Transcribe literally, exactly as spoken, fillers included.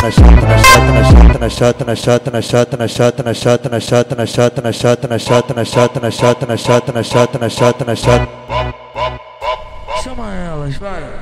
na chata, na chata, na chata, na chata, na chata, na chata, na chata, na chata, na chata, na chata, na chata, na chata, na chata, na chata, na chata, na chata. Chama elas, vai.